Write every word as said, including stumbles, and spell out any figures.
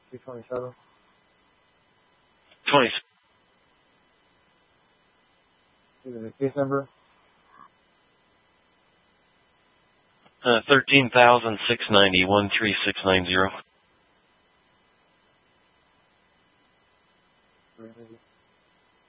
two twenty-seven. twenty. Give me the case number. Uh, thirteen thousand six ninety one three six nine zero.